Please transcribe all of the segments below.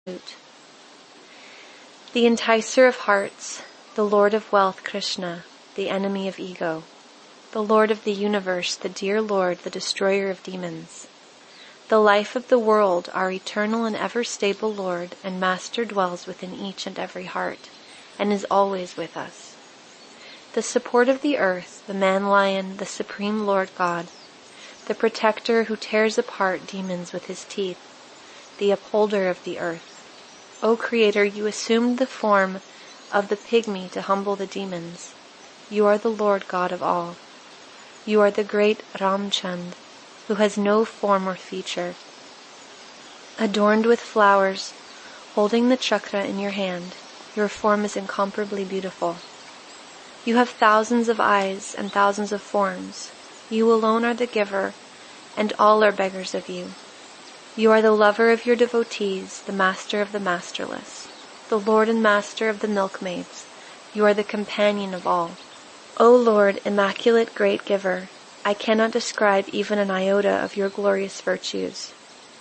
The enticer of hearts, the Lord of wealth, Krishna, the enemy of ego, the Lord of the universe, the dear Lord, the destroyer of demons, the life of the world, our eternal and ever stable Lord and Master dwells within each and every heart, and is always with us. The support of the earth, the man-lion, the supreme Lord God, the protector who tears apart demons with his teeth, the upholder of the earth. O Creator, you assumed the form of the pygmy to humble the demons. You are the Lord God of all. You are the great Ramchand, who has no form or feature. Adorned with flowers, holding the chakra in your hand, your form is incomparably beautiful. You have thousands of eyes and thousands of forms. You alone are the giver, and all are beggars of you. You are the lover of your devotees, the master of the masterless, the Lord and master of the milkmaids. You are the companion of all. O Lord, immaculate great giver, I cannot describe even an iota of your glorious virtues.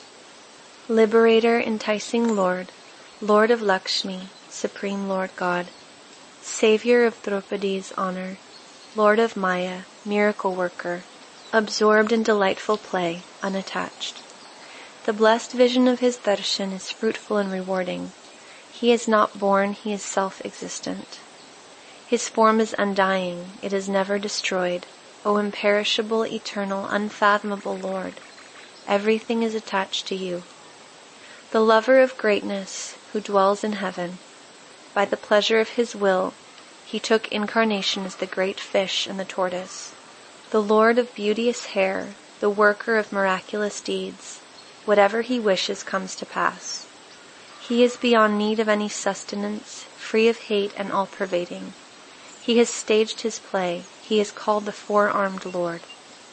Liberator, enticing Lord, Lord of Lakshmi, Supreme Lord God, Savior of Draupadi's honor, Lord of Maya, miracle worker, absorbed in delightful play, unattached. The blessed vision of his darshan is fruitful and rewarding. He is not born, he is self-existent. His form is undying, it is never destroyed. O imperishable, eternal, unfathomable Lord, everything is attached to you. The lover of greatness, who dwells in heaven, by the pleasure of his will, he took incarnation as the great fish and the tortoise. The Lord of beauteous hair, the worker of miraculous deeds, whatever he wishes comes to pass. He is beyond need of any sustenance, free of hate and all-pervading. He has staged his play. He is called the four-armed Lord.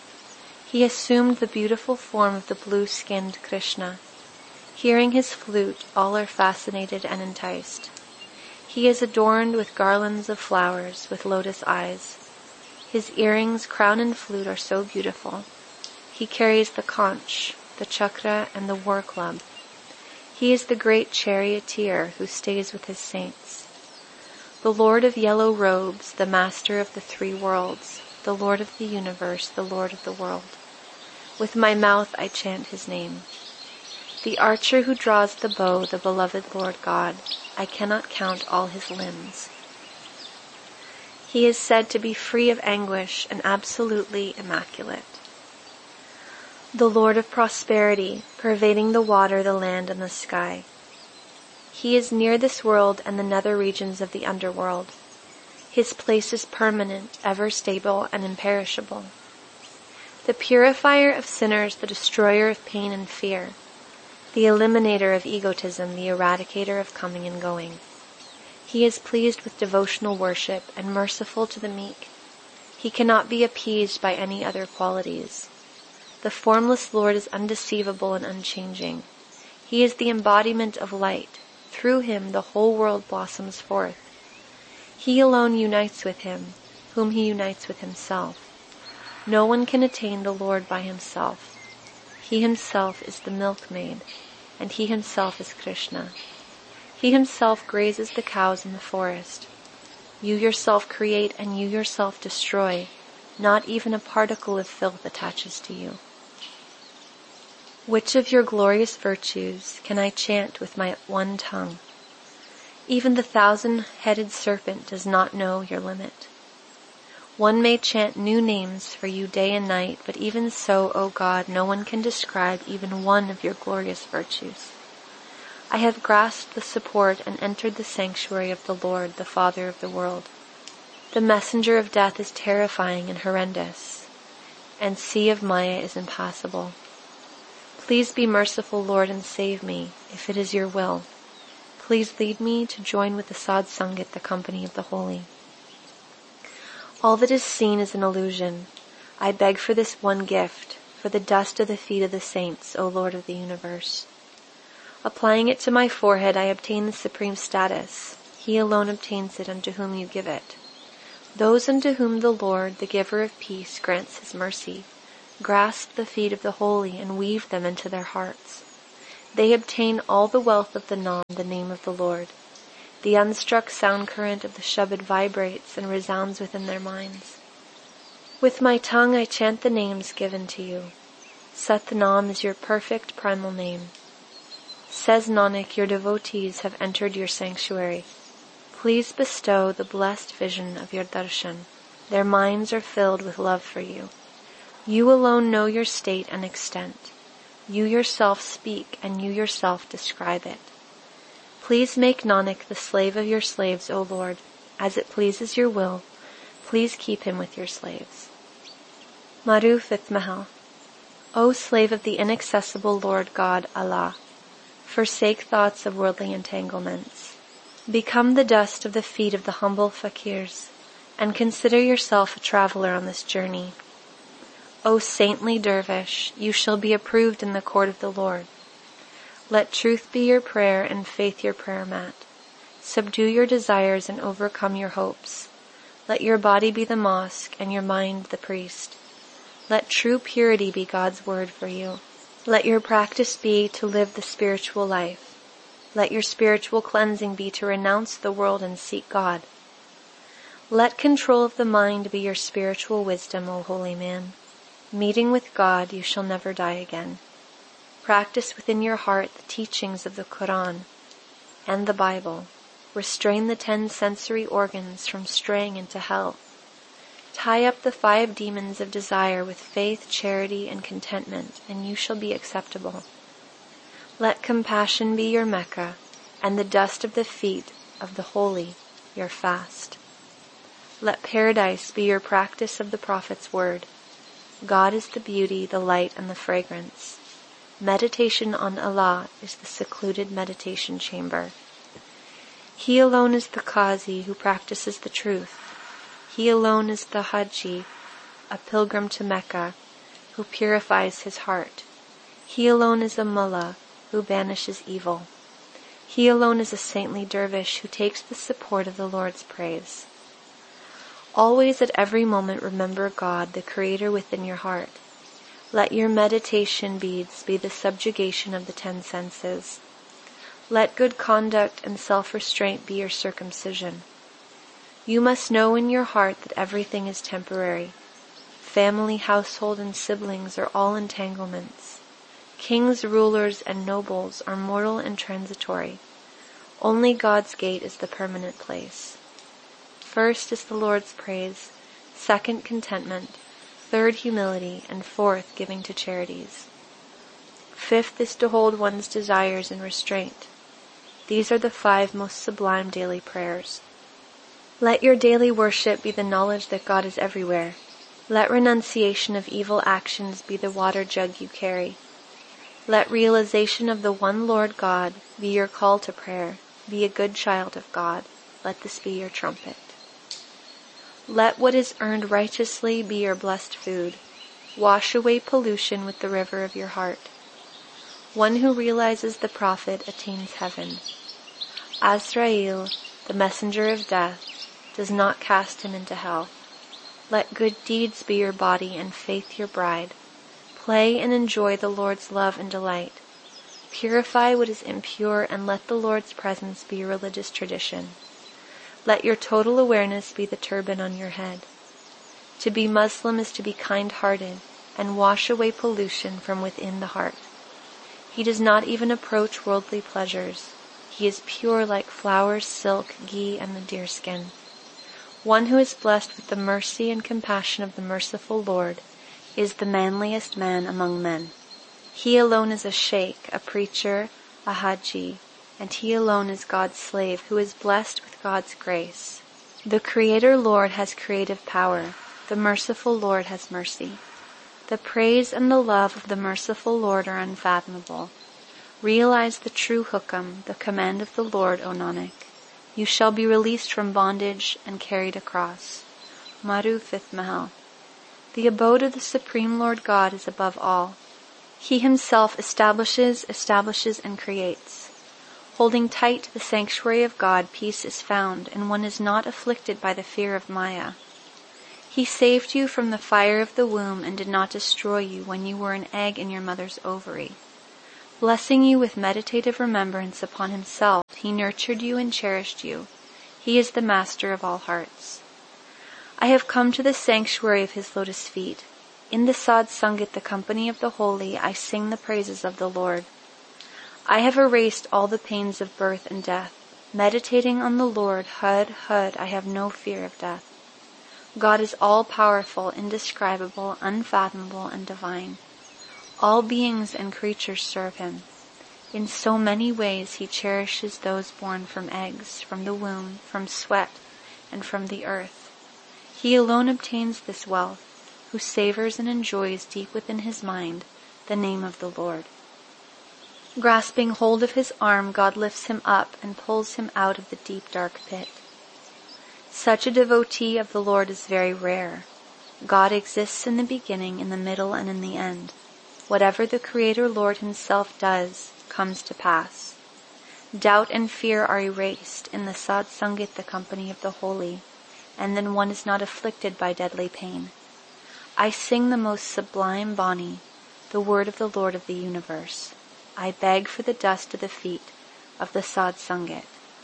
He assumed the beautiful form of the blue-skinned Krishna. Hearing his flute, all are fascinated and enticed. He is adorned with garlands of flowers, with lotus eyes. His earrings, crown, and flute are so beautiful. He carries the conch, the chakra, and the war club. He is the great charioteer who stays with his saints. The Lord of yellow robes, the master of the three worlds, the Lord of the universe, the Lord of the world. With my mouth I chant his name. The archer who draws the bow, the beloved Lord God, I cannot count all his limbs. He is said to be free of anguish and absolutely immaculate. The Lord of prosperity, pervading the water, the land, and the sky. He is near this world and the nether regions of the underworld. His place is permanent, ever stable, and imperishable. The purifier of sinners, the destroyer of pain and fear, the eliminator of egotism, the eradicator of coming and going. He is pleased with devotional worship and merciful to the meek. He cannot be appeased by any other qualities. The formless Lord is undeceivable and unchanging. He is the embodiment of light. Through him the whole world blossoms forth. He alone unites with him, whom he unites with himself. No one can attain the Lord by himself. He himself is the milkmaid, and he himself is Krishna. He himself grazes the cows in the forest. You yourself create and you yourself destroy. Not even a particle of filth attaches to you. Which of your glorious virtues can I chant with my one tongue? Even the 1,000-headed serpent does not know your limit. One may chant new names for you day and night, but even so, O God, no one can describe even one of your glorious virtues. I have grasped the support and entered the sanctuary of the Lord, the Father of the world. The messenger of death is terrifying and horrendous, and sea of Maya is impassable. Please be merciful, Lord, and save me, if it is your will. Please lead me to join with the Sadh Sangat, the company of the holy. All that is seen is an illusion. I beg for this one gift, for the dust of the feet of the saints, O Lord of the universe. Applying it to my forehead, I obtain the supreme status. He alone obtains it unto whom you give it. Those unto whom the Lord, the giver of peace, grants his mercy, grasp the feet of the holy and weave them into their hearts. They obtain all the wealth of the Nam, the name of the Lord. The unstruck sound current of the Shabad vibrates and resounds within their minds. With my tongue I chant the names given to you. Sat Nam is your perfect primal name. Says Nanak, your devotees have entered your sanctuary. Please bestow the blessed vision of your darshan. Their minds are filled with love for you. You alone know your state and extent. You yourself speak and you yourself describe it. Please make Nanak the slave of your slaves, O Lord. As it pleases your will, please keep him with your slaves. Maru Fithmahal. O slave of the inaccessible Lord God, Allah, forsake thoughts of worldly entanglements. Become the dust of the feet of the humble fakirs, and consider yourself a traveler on this journey. O saintly dervish, you shall be approved in the court of the Lord. Let truth be your prayer and faith your prayer mat. Subdue your desires and overcome your hopes. Let your body be the mosque and your mind the priest. Let true purity be God's word for you. Let your practice be to live the spiritual life. Let your spiritual cleansing be to renounce the world and seek God. Let control of the mind be your spiritual wisdom, O holy man. Meeting with God, you shall never die again. Practice within your heart the teachings of the Quran and the Bible. Restrain the 10 sensory organs from straying into hell. Tie up the 5 demons of desire with faith, charity, and contentment, and you shall be acceptable. Let compassion be your Mecca, and the dust of the feet of the holy your fast. Let paradise be your practice of the Prophet's word. God is the beauty, the light, and the fragrance. Meditation on Allah is the secluded meditation chamber. He alone is the Qazi who practices the truth. He alone is the Haji, a pilgrim to Mecca, who purifies his heart. He alone is a Mullah who banishes evil. He alone is a saintly dervish who takes the support of the Lord's praise. Always at every moment remember God, the Creator within your heart. Let your meditation beads be the subjugation of the 10 senses. Let good conduct and self-restraint be your circumcision. You must know in your heart that everything is temporary. Family, household, and siblings are all entanglements. Kings, rulers, and nobles are mortal and transitory. Only God's gate is the permanent place. First is the Lord's praise, second contentment, third humility, and fourth giving to charities. Fifth is to hold one's desires in restraint. These are the 5 most sublime daily prayers. Let your daily worship be the knowledge that God is everywhere. Let renunciation of evil actions be the water jug you carry. Let realization of the one Lord God be your call to prayer. Be a good child of God. Let this be your trumpet. Let what is earned righteously be your blessed food. Wash away pollution with the river of your heart. One who realizes the Prophet attains heaven. Azrael, the messenger of death, does not cast him into hell. Let good deeds be your body and faith your bride. Play and enjoy the Lord's love and delight. Purify what is impure and let the Lord's presence be your religious tradition. Let your total awareness be the turban on your head. To be Muslim is to be kind-hearted and wash away pollution from within the heart. He does not even approach worldly pleasures. He is pure like flowers, silk, ghee, and the deerskin. One who is blessed with the mercy and compassion of the merciful Lord is the manliest man among men. He alone is a sheikh, a preacher, a haji, and he alone is God's slave who is blessed with God's grace. The Creator Lord has creative power. The merciful Lord has mercy. The praise and the love of the merciful Lord are unfathomable. Realize the true hukam, the command of the Lord, O Nanak. You shall be released from bondage and carried across. Maru 5th Mahal. The abode of the Supreme Lord God is above all. He himself establishes, and creates. Holding tight to the sanctuary of God, peace is found, and one is not afflicted by the fear of Maya. He saved you from the fire of the womb and did not destroy you when you were an egg in your mother's ovary. Blessing you with meditative remembrance upon himself, he nurtured you and cherished you. He is the master of all hearts. I have come to the sanctuary of his lotus feet. In the Sad Sangat, the company of the holy, I sing the praises of the Lord. I have erased all the pains of birth and death. Meditating on the Lord, Hud, Hud, I have no fear of death. God is all-powerful, indescribable, unfathomable, and divine. All beings and creatures serve him. In so many ways he cherishes those born from eggs, from the womb, from sweat, and from the earth. He alone obtains this wealth, who savors and enjoys deep within his mind the name of the Lord. Grasping hold of his arm, God lifts him up and pulls him out of the deep dark pit. Such a devotee of the Lord is very rare. God exists in the beginning, in the middle, and in the end. Whatever the Creator Lord himself does comes to pass. Doubt and fear are erased in the Sad Sangat, the company of the holy, and then one is not afflicted by deadly pain. I sing the most sublime Bani, the word of the Lord of the universe. I beg for the dust of the feet of the Sad Sangat.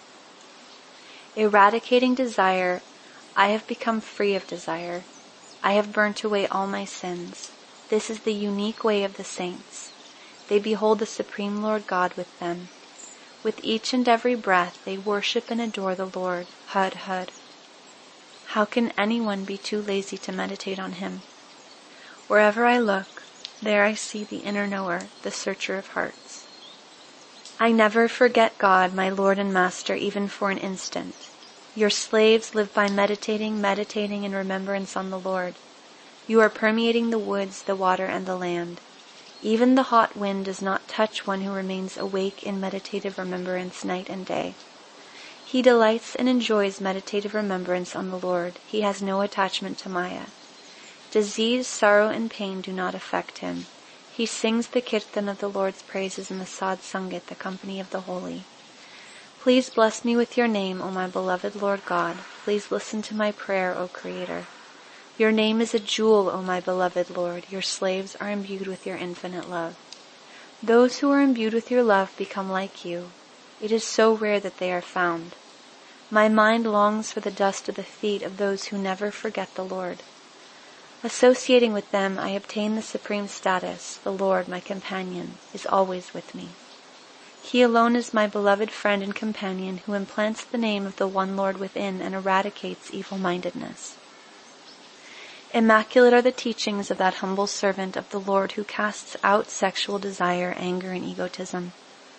Eradicating desire, I have become free of desire. I have burnt away all my sins. This is the unique way of the saints. They behold the Supreme Lord God with them. With each and every breath, they worship and adore the Lord, Hud, Hud. How can anyone be too lazy to meditate on him? Wherever I look, there I see the inner knower, the searcher of hearts. I never forget God, my Lord and Master, even for an instant. Your slaves live by meditating in remembrance on the Lord. You are permeating the woods, the water, and the land. Even the hot wind does not touch one who remains awake in meditative remembrance night and day. He delights and enjoys meditative remembrance on the Lord. He has no attachment to Maya. Disease, sorrow, and pain do not affect him. He sings the kirtan of the Lord's praises in the Sad Sangat, the company of the holy. Please bless me with your name, O my beloved Lord God. Please listen to my prayer, O Creator. Your name is a jewel, O my beloved Lord. Your slaves are imbued with your infinite love. Those who are imbued with your love become like you. It is so rare that they are found. My mind longs for the dust of the feet of those who never forget the Lord. Associating with them, I obtain the supreme status. The Lord, my companion, is always with me. He alone is my beloved friend and companion who implants the name of the one Lord within and eradicates evil-mindedness. Immaculate are the teachings of that humble servant of the Lord who casts out sexual desire, anger, and egotism.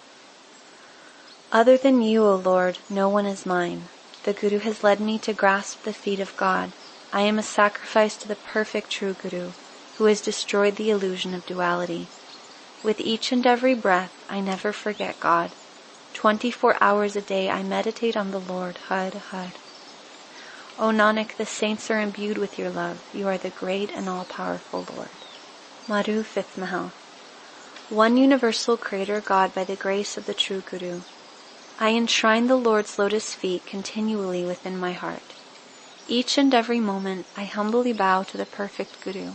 Other than you, O Lord, no one is mine. The Guru has led me to grasp the feet of God. I am a sacrifice to the perfect true Guru, who has destroyed the illusion of duality. With each and every breath, I never forget God. 24 hours a day I meditate on the Lord, Hud, Hud. O Nanak, the saints are imbued with your love. You are the great and all-powerful Lord. Madhu, 5th Mahal. One universal Creator God by the grace of the true Guru. I enshrine the Lord's lotus feet continually within my heart. Each and every moment, I humbly bow to the perfect Guru.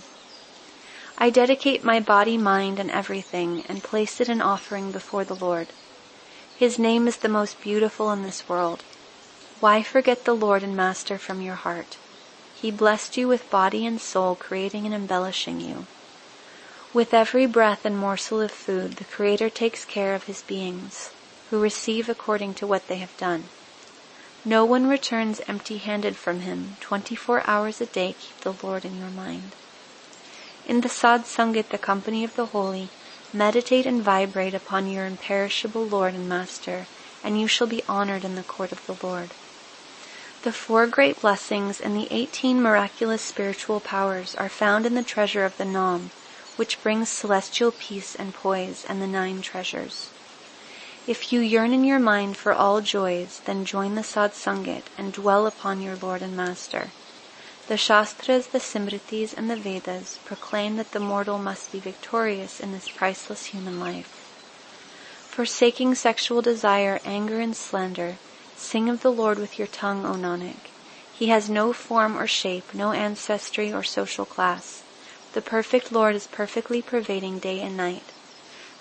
I dedicate my body, mind, and everything, and place it in offering before the Lord. His name is the most beautiful in this world. Why forget the Lord and Master from your heart? He blessed you with body and soul, creating and embellishing you. With every breath and morsel of food, the Creator takes care of his beings, who receive according to what they have done. No one returns empty-handed from him. 24 hours a day keep the Lord in your mind. In the Sad Sangat, the company of the holy, meditate and vibrate upon your imperishable Lord and Master, and you shall be honored in the court of the Lord. The 4 great blessings and the 18 miraculous spiritual powers are found in the treasure of the Nam, which brings celestial peace and poise, and the 9 treasures. If you yearn in your mind for all joys, then join the Sad Sangat and dwell upon your Lord and Master. The Shastras, the Simritis, and the Vedas proclaim that the mortal must be victorious in this priceless human life. Forsaking sexual desire, anger, and slander, sing of the Lord with your tongue, O Nanak. He has no form or shape, no ancestry or social class. The perfect Lord is perfectly pervading day and night.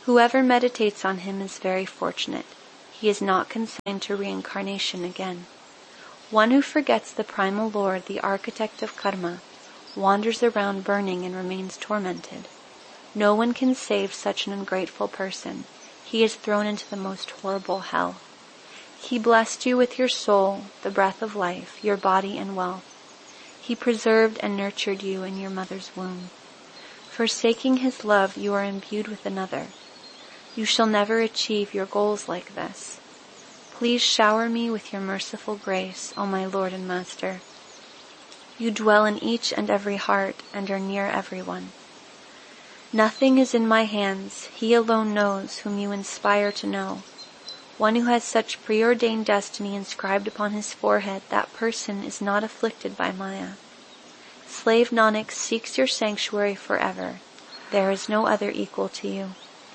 Whoever meditates on him is very fortunate. He is not consigned to reincarnation again. One who forgets the primal Lord, the architect of karma, wanders around burning and remains tormented. No one can save such an ungrateful person. He is thrown into the most horrible hell. He blessed you with your soul, the breath of life, your body and wealth. He preserved and nurtured you in your mother's womb. Forsaking his love, you are imbued with another. You shall never achieve your goals like this. Please shower me with your merciful grace, O my Lord and Master. You dwell in each and every heart and are near everyone. Nothing is in my hands. He alone knows whom you inspire to know. One who has such preordained destiny inscribed upon his forehead, that person is not afflicted by Maya. Slave Nanak seeks your sanctuary forever. There is no other equal to you.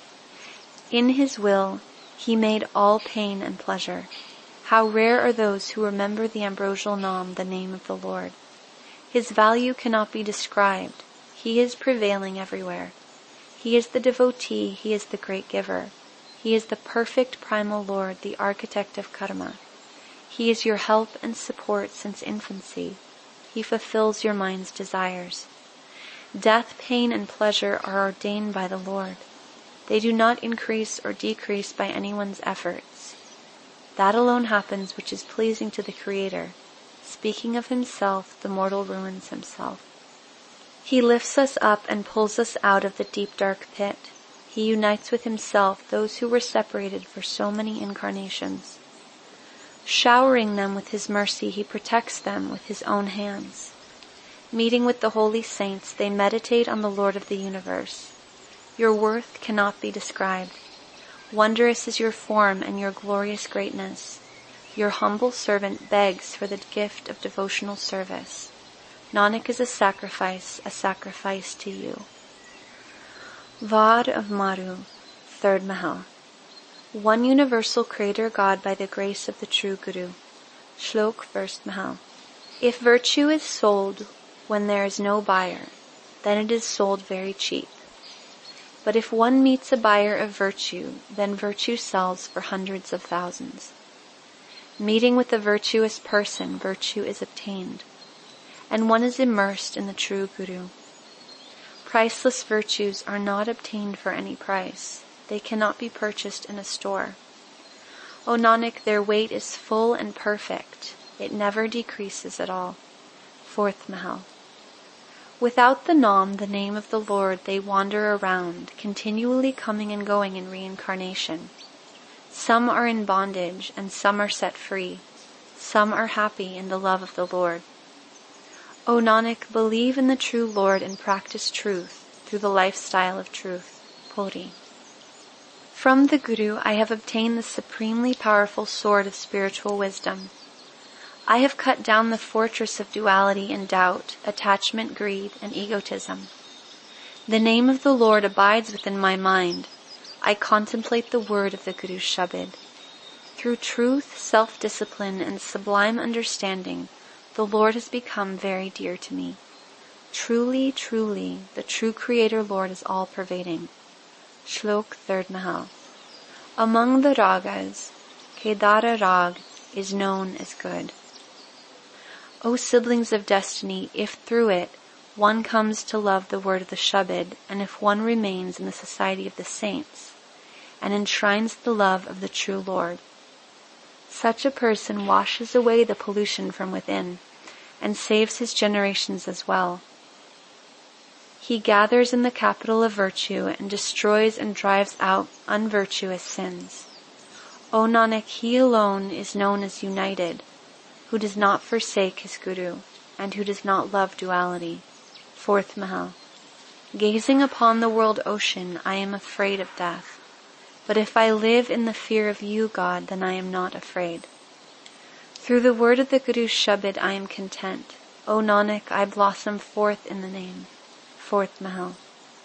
In his will, he made all pain and pleasure. How rare are those who remember the ambrosial Nam, the name of the Lord. His value cannot be described. He is prevailing everywhere. He is the devotee, he is the great giver. He is the perfect primal Lord, the architect of karma. He is your help and support since infancy. He fulfills your mind's desires. Death, pain, and pleasure are ordained by the Lord. They do not increase or decrease by anyone's efforts. That alone happens which is pleasing to the Creator. Speaking of himself, the mortal ruins himself. He lifts us up and pulls us out of the deep dark pit. He unites with himself those who were separated for so many incarnations. Showering them with his mercy, he protects them with his own hands. Meeting with the holy saints, they meditate on the Lord of the universe. Your worth cannot be described. Wondrous is your form and your glorious greatness. Your humble servant begs for the gift of devotional service. Nanak is a sacrifice to you. Vad of Maru, third Mahal. One universal Creator God by the grace of the true Guru. Shlok, first Mahal. If virtue is sold when there is no buyer, then it is sold very cheap. But if one meets a buyer of virtue, then virtue sells for hundreds of thousands. Meeting with a virtuous person, virtue is obtained, and one is immersed in the true Guru. Priceless virtues are not obtained for any price. They cannot be purchased in a store. O Nanak, their weight is full and perfect. It never decreases at all. Fourth Mahal. Without the Nam, the name of the Lord, they wander around, continually coming and going in reincarnation. Some are in bondage, and some are set free. Some are happy in the love of the Lord. O Nanak, believe in the true Lord and practice truth through the lifestyle of truth. Puri. From the Guru I have obtained the supremely powerful sword of spiritual wisdom. I have cut down the fortress of duality and doubt, attachment, greed, and egotism. The name of the Lord abides within my mind. I contemplate the word of the Guru's Shabad. Through truth, self-discipline, and sublime understanding, the Lord has become very dear to me. Truly, truly, the true Creator Lord is all-pervading. Shlok, third Mahal. Among the ragas, Kedara Rag is known as good. O siblings of destiny, if through it one comes to love the word of the Shabad, and if one remains in the society of the saints, and enshrines the love of the true Lord, such a person washes away the pollution from within, and saves his generations as well. He gathers in the capital of virtue, and destroys and drives out unvirtuous sins. O Nanak, he alone is known as united, who does not forsake his Guru, and who does not love duality. Fourth Mahal. Gazing upon the world ocean, I am afraid of death. But if I live in the fear of you, God, then I am not afraid. Through the word of the Guru's Shabad I am content. O Nanak, I blossom forth in the name. Fourth Mahal.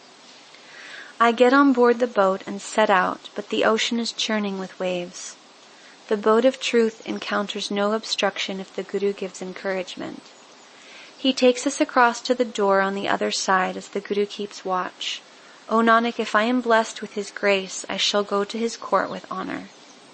I get on board the boat and set out, but the ocean is churning with waves. The boat of truth encounters no obstruction if the Guru gives encouragement. He takes us across to the door on the other side as the Guru keeps watch. O Nanak, if I am blessed with his grace, I shall go to his court with honor.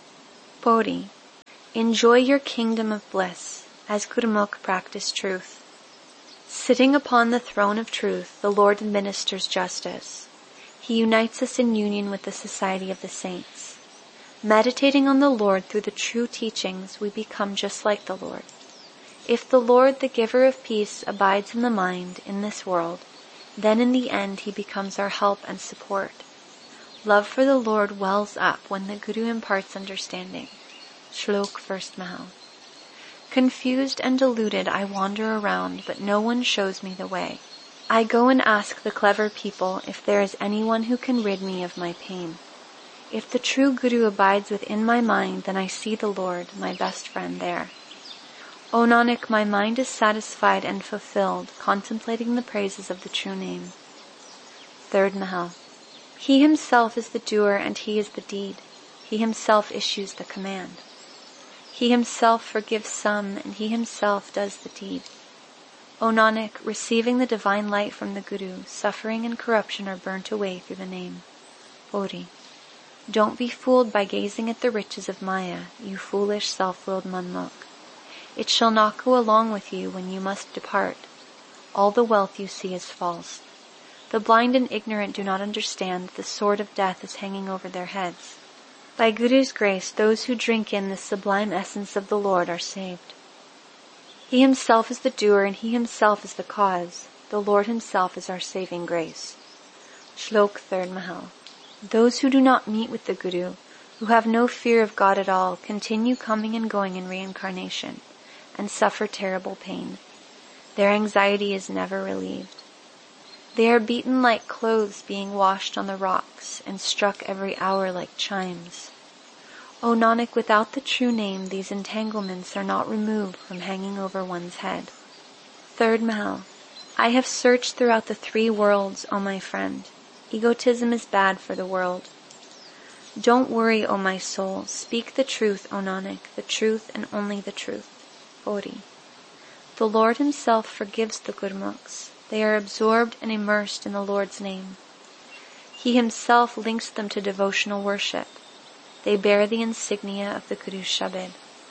Pauri. Enjoy your kingdom of bliss, as Gurmukh practice truth. Sitting upon the throne of truth, the Lord administers justice. He unites us in union with the society of the saints. Meditating on the Lord through the true teachings, we become just like the Lord. If the Lord, the giver of peace, abides in the mind in this world, then in the end he becomes our help and support. Love for the Lord wells up when the Guru imparts understanding. Shlok 1st Mahal. Confused and deluded I wander around, but no one shows me the way. I go and ask the clever people if there is anyone who can rid me of my pain. If the true Guru abides within my mind, then I see the Lord, my best friend, there. O Nanak, my mind is satisfied and fulfilled, contemplating the praises of the true name. 3rd Mahal. He himself is the doer and he is the deed. He himself issues the command. He himself forgives some and he himself does the deed. O Nanak, receiving the divine light from the Guru, suffering and corruption are burnt away through the name. Pauri. Don't be fooled by gazing at the riches of Maya, you foolish self-willed Manmukh. It shall not go along with you when you must depart. All the wealth you see is false. The blind and ignorant do not understand that the sword of death is hanging over their heads. By Guru's grace, those who drink in the sublime essence of the Lord are saved. He himself is the doer and he himself is the cause. The Lord himself is our saving grace. Shlok 3rd Mahal. Those who do not meet with the Guru, who have no fear of God at all, continue coming and going in reincarnation, and suffer terrible pain. Their anxiety is never relieved. They are beaten like clothes being washed on the rocks, and struck every hour like chimes. O Nanak, without the true name, these entanglements are not removed from hanging over one's head. 3rd Mahal. I have searched throughout the 3 worlds, O my friend. Egotism is bad for the world. Don't worry, O my soul. Speak the truth, O Nanak, the truth and only the truth. Pauri. The Lord himself forgives the Gurmukhs. They are absorbed and immersed in the Lord's name. He himself links them to devotional worship. They bear the insignia of the Guru's Shabad.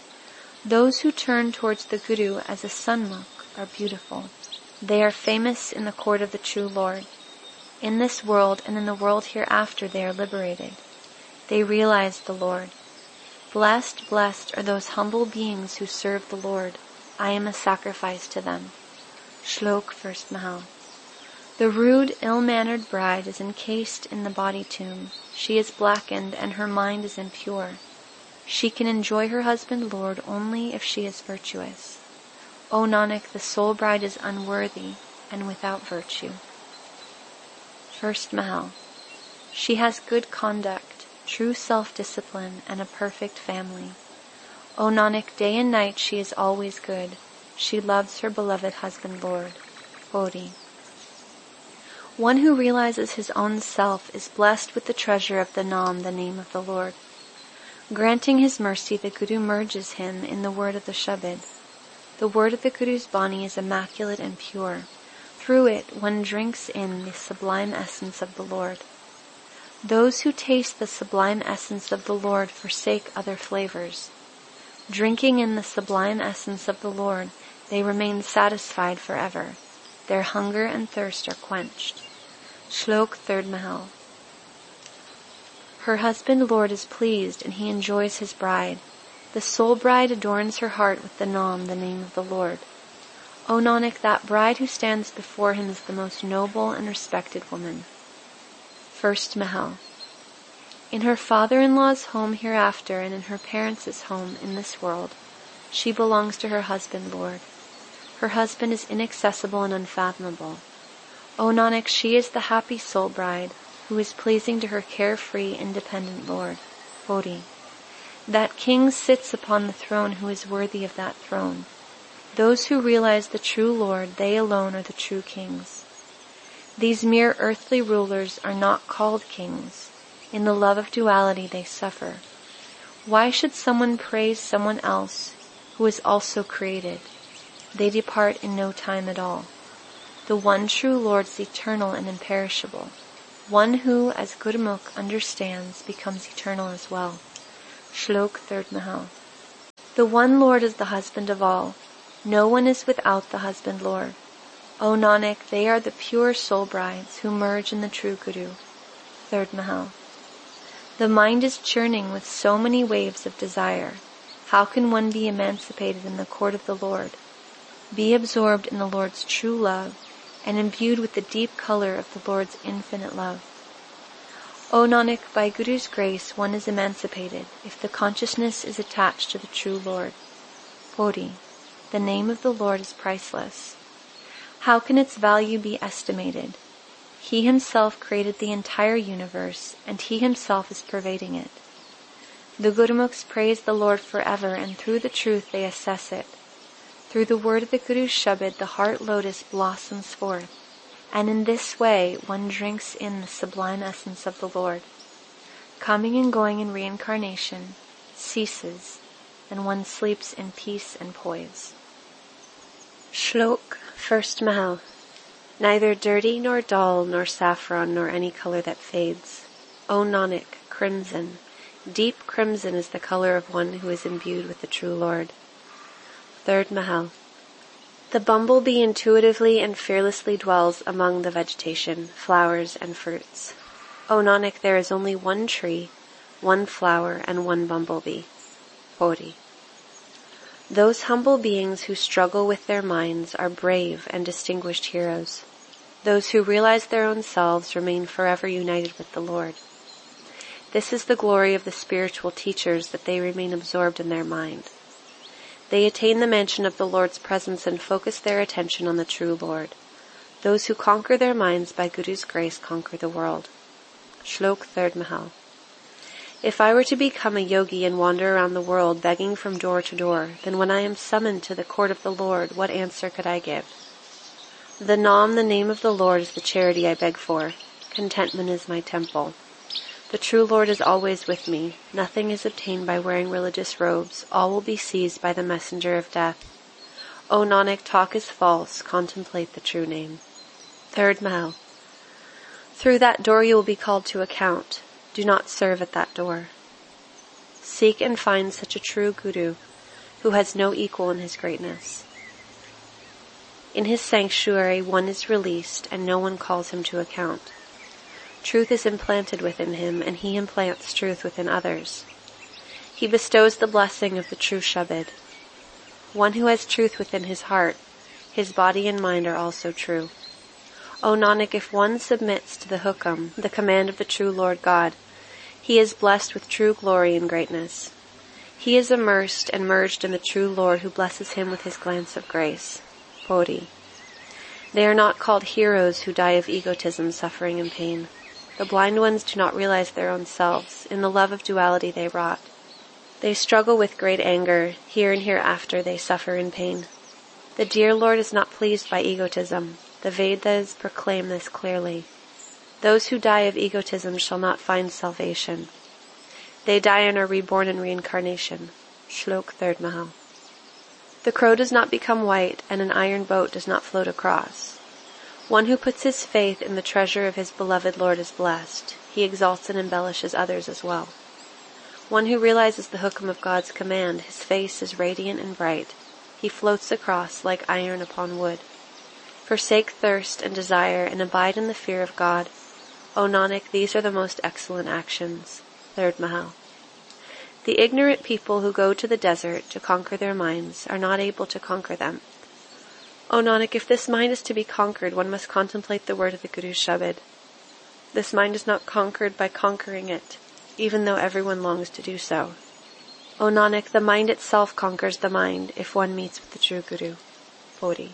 Those who turn towards the Guru as a Sanmukh are beautiful. They are famous in the court of the true Lord. In this world and in the world hereafter they are liberated. They realize the Lord. Blessed, blessed are those humble beings who serve the Lord. I am a sacrifice to them. Shlok 1st Mahal. The rude, ill-mannered bride is encased in the body tomb. She is blackened and her mind is impure. She can enjoy her husband Lord only if she is virtuous. O Nanak, the soul bride is unworthy and without virtue. 1st Mahal. She has good conduct, true self-discipline, and a perfect family. O Nanak, day and night she is always good. She loves her beloved husband Lord. Pauri. One who realizes his own self is blessed with the treasure of the Nam, the name of the Lord. Granting his mercy, the Guru merges him in the word of the Shabad. The word of the Guru's Bani is immaculate and pure. Through it, one drinks in the sublime essence of the Lord. Those who taste the sublime essence of the Lord forsake other flavors. Drinking in the sublime essence of the Lord, they remain satisfied forever. Their hunger and thirst are quenched. Shlok 3rd Mahal. Her husband Lord is pleased and he enjoys his bride. The soul bride adorns her heart with the Nam, the name of the Lord. O Nanak, that bride who stands before him is the most noble and respected woman. 1st Mahal. In her father-in-law's home hereafter and in her parents' home in this world, she belongs to her husband Lord. Her husband is inaccessible and unfathomable. O Nanak, she is the happy soul bride, who is pleasing to her carefree, independent Lord. Pauri. That king sits upon the throne who is worthy of that throne. Those who realize the true Lord, they alone are the true kings. These mere earthly rulers are not called kings. In the love of duality they suffer. Why should someone praise someone else who is also created? They depart in no time at all. The one true Lord is eternal and imperishable. One who, as Gurmukh, understands, becomes eternal as well. Shlok 3rd Mahal. The one Lord is the husband of all. No one is without the husband Lord. O Nanak, they are the pure soul brides who merge in the true Guru. 3rd Mahal. The mind is churning with so many waves of desire. How can one be emancipated in the court of the Lord? Be absorbed in the Lord's true love and imbued with the deep color of the Lord's infinite love. O Nanak, by Guru's grace one is emancipated if the consciousness is attached to the true Lord. Bodhi, the name of the Lord is priceless. How can its value be estimated? He himself created the entire universe, and he himself is pervading it. The Gurmukhs praise the Lord forever, and through the truth they assess it. Through the word of the Guru's Shabad, the heart lotus blossoms forth, and in this way one drinks in the sublime essence of the Lord. Coming and going in reincarnation ceases, and one sleeps in peace and poise. Shlok 1st Mahal. Neither dirty nor dull nor saffron nor any color that fades. O Nanak, crimson, deep crimson is the color of one who is imbued with the true Lord. 3rd Mahal. The bumblebee intuitively and fearlessly dwells among the vegetation, flowers, and fruits. O Nanak, there is only one tree, one flower, and one bumblebee. Bodhi. Those humble beings who struggle with their minds are brave and distinguished heroes. Those who realize their own selves remain forever united with the Lord. This is the glory of the spiritual teachers, that they remain absorbed in their mind. They attain the mansion of the Lord's presence and focus their attention on the true Lord. Those who conquer their minds by Guru's grace conquer the world. Shlok 3rd Mahal. If I were to become a yogi and wander around the world begging from door to door, then when I am summoned to the court of the Lord, what answer could I give? The Nam, the name of the Lord, is the charity I beg for. Contentment is my temple. The true Lord is always with me. Nothing is obtained by wearing religious robes. All will be seized by the messenger of death. O Nanak, talk is false. Contemplate the true name. 3rd Mahal. Through that door you will be called to account. Do not serve at that door. Seek and find such a true Guru who has no equal in his greatness. In his sanctuary one is released and no one calls him to account. Truth is implanted within him, and he implants truth within others. He bestows the blessing of the true Shabad. One who has truth within his heart, his body and mind are also true. O Nanak, if one submits to the hukam, the command of the true Lord God, he is blessed with true glory and greatness. He is immersed and merged in the true Lord who blesses him with his glance of grace. Bodhi. They are not called heroes who die of egotism, suffering, and pain. The blind ones do not realize their own selves. In the love of duality they rot. They struggle with great anger. Here and hereafter they suffer in pain. The dear Lord is not pleased by egotism. The Vedas proclaim this clearly. Those who die of egotism shall not find salvation. They die and are reborn in reincarnation. Shlok 3rd Mahal. The crow does not become white, and an iron boat does not float across. One who puts his faith in the treasure of his beloved Lord is blessed. He exalts and embellishes others as well. One who realizes the hukam of God's command, his face is radiant and bright. He floats across like iron upon wood. Forsake thirst and desire and abide in the fear of God. O Nanak, these are the most excellent actions. 3rd Mahal. The ignorant people who go to the desert to conquer their minds are not able to conquer them. O Nanak, if this mind is to be conquered, one must contemplate the word of the Guru's Shabad. This mind is not conquered by conquering it, even though everyone longs to do so. O Nanak, the mind itself conquers the mind if one meets with the true Guru. Bodhi.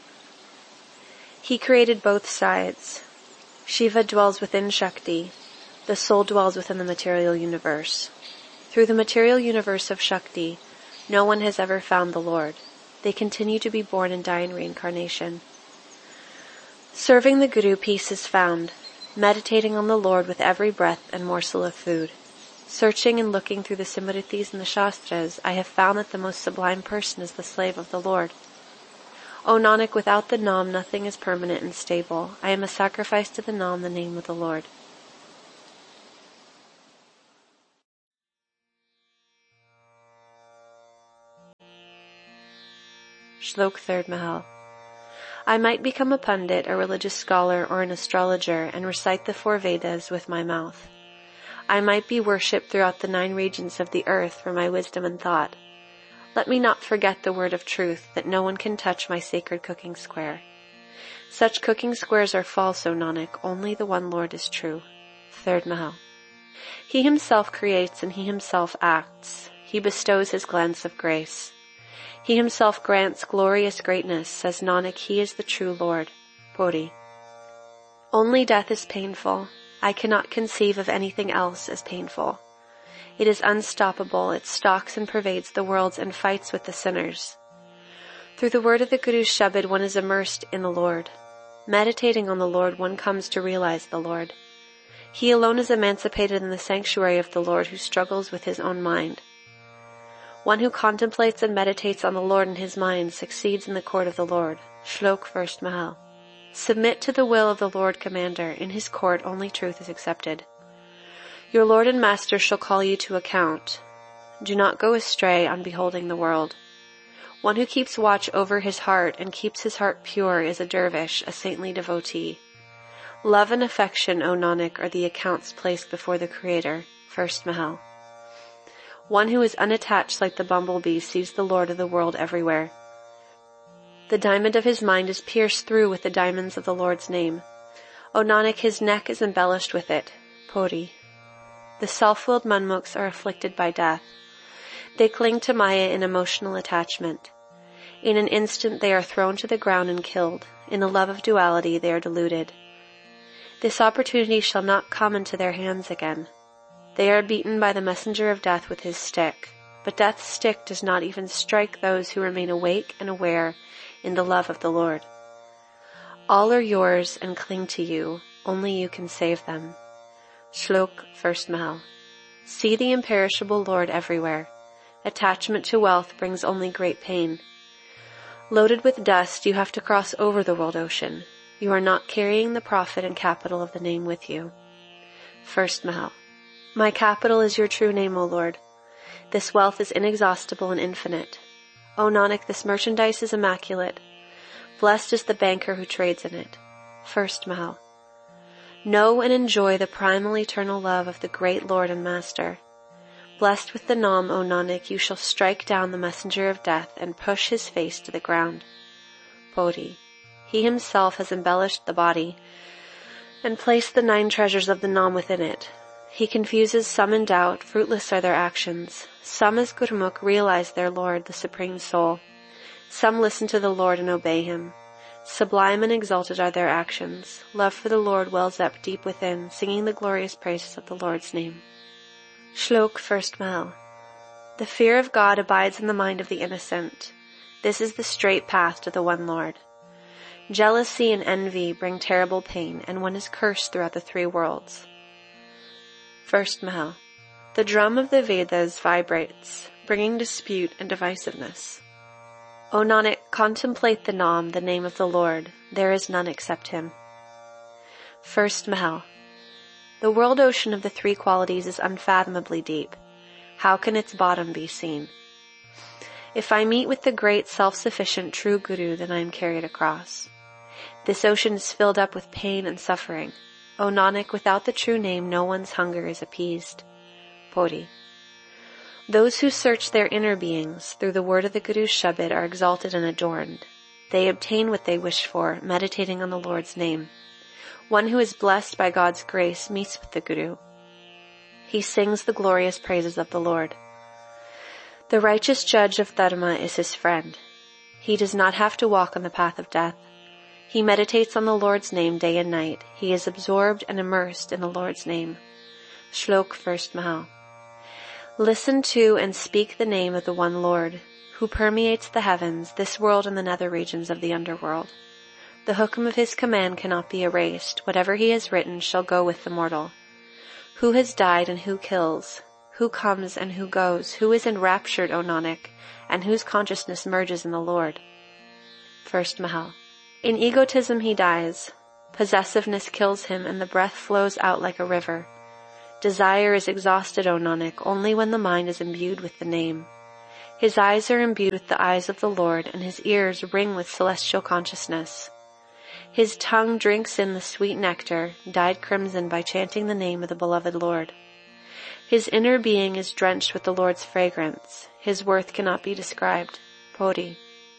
He created both sides. Shiva dwells within Shakti. The soul dwells within the material universe. Through the material universe of Shakti, no one has ever found the Lord. They continue to be born and die in reincarnation. Serving the Guru, peace is found. Meditating on the Lord with every breath and morsel of food. Searching and looking through the Simritis and the Shastras, I have found that the most sublime person is the slave of the Lord. O Nanak, without the Nam, nothing is permanent and stable. I am a sacrifice to the Nam, the name of the Lord. Shlok 3rd Mahal. I might become a pundit, a religious scholar, or an astrologer, and recite the 4 Vedas with my mouth. I might be worshipped throughout the 9 regions of the earth for my wisdom and thought. Let me not forget the word of truth, that no one can touch my sacred cooking square. Such cooking squares are false, O Nanak, only the one Lord is true. 3rd Mahal. He himself creates and he himself acts. He bestows his glance of grace. He himself grants glorious greatness, says Nanak, he is the true Lord. Puri. Only death is painful. I cannot conceive of anything else as painful. It is unstoppable, it stalks and pervades the worlds and fights with the sinners. Through the word of the Guru's Shabad, one is immersed in the Lord. Meditating on the Lord, one comes to realize the Lord. He alone is emancipated in the sanctuary of the Lord, who struggles with his own mind. One who contemplates and meditates on the Lord in his mind succeeds in the court of the Lord. Shlok 1st Mahal. Submit to the will of the Lord Commander. In his court only truth is accepted. Your Lord and Master shall call you to account. Do not go astray on beholding the world. One who keeps watch over his heart and keeps his heart pure is a dervish, a saintly devotee. Love and affection, O Nanak, are the accounts placed before the Creator. 1st Mahal. One who is unattached like the bumblebee sees the Lord of the world everywhere. The diamond of his mind is pierced through with the diamonds of the Lord's name. O Nanak, his neck is embellished with it. Puri. The self-willed manmukhs are afflicted by death. They cling to Maya in emotional attachment. In an instant they are thrown to the ground and killed. In the love of duality they are deluded. This opportunity shall not come into their hands again. They are beaten by the messenger of death with his stick, but death's stick does not even strike those who remain awake and aware in the love of the Lord. All are yours and cling to you, only you can save them. Shlok 1st Mahal. See the imperishable Lord everywhere. Attachment to wealth brings only great pain. Loaded with dust, you have to cross over the world ocean. You are not carrying the profit and capital of the name with you. 1st Mahal. My capital is your true name, O Lord. This wealth is inexhaustible and infinite. O Nanak, this merchandise is immaculate. Blessed is the banker who trades in it. 1st Mahal. Know and enjoy the primal eternal love of the great Lord and Master. Blessed with the Nam, O Nanak, you shall strike down the messenger of death and push his face to the ground. Puri. He himself has embellished the body and placed the 9 treasures of the Nam within it. He confuses some in doubt, fruitless are their actions. Some as Gurmukh realize their Lord, the Supreme Soul. Some listen to the Lord and obey him. Sublime and exalted are their actions. Love for the Lord wells up deep within, singing the glorious praises of the Lord's name. Shlok 1st Mahal. The fear of God abides in the mind of the innocent. This is the straight path to the one Lord. Jealousy and envy bring terrible pain, and one is cursed throughout the 3 worlds. 1st Mahal. The drum of the Vedas vibrates, bringing dispute and divisiveness. O Nanak, contemplate the Nam, the name of the Lord. There is none except him. 1st Mahal. The world ocean of the 3 qualities is unfathomably deep. How can its bottom be seen? If I meet with the great self-sufficient true Guru, then I am carried across. This ocean is filled up with pain and suffering. O Nanak, without the true name, no one's hunger is appeased. Puri. Those who search their inner beings through the word of the Guru's Shabad are exalted and adorned. They obtain what they wish for, meditating on the Lord's name. One who is blessed by God's grace meets with the Guru. He sings the glorious praises of the Lord. The righteous judge of Dharma is his friend. He does not have to walk on the path of death. He meditates on the Lord's name day and night. He is absorbed and immersed in the Lord's name. Shlok 1st Mahal. Listen to and speak the name of the one Lord, who permeates the heavens, this world and the nether regions of the underworld. The hukam of his command cannot be erased. Whatever he has written shall go with the mortal. Who has died and who kills? Who comes and who goes? Who is enraptured, O Nanak, and whose consciousness merges in the Lord? 1st Mahal. In egotism he dies. Possessiveness kills him, and the breath flows out like a river. Desire is exhausted, O Nanak, only when the mind is imbued with the name. His eyes are imbued with the eyes of the Lord, and his ears ring with celestial consciousness. His tongue drinks in the sweet nectar, dyed crimson by chanting the name of the beloved Lord. His inner being is drenched with the Lord's fragrance. His worth cannot be described. Poti.